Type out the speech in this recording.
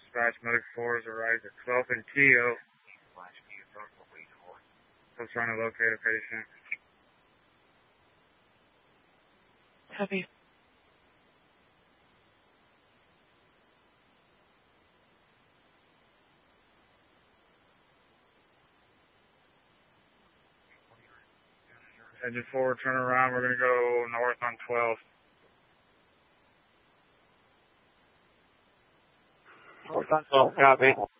dispatch. Medic 4 is arrived at 12 and Keo. Still trying to locate a patient. Copy. Engine 4, turn around. We're going to go north on 12. North on 12, copy.